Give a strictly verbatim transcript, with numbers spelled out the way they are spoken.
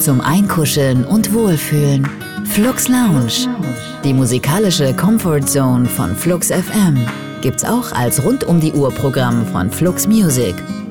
zum Einkuscheln und Wohlfühlen. Flux Lounge, die musikalische Comfort Zone von Flux F M, gibt's auch als rund um die Uhr Programm von Flux Music.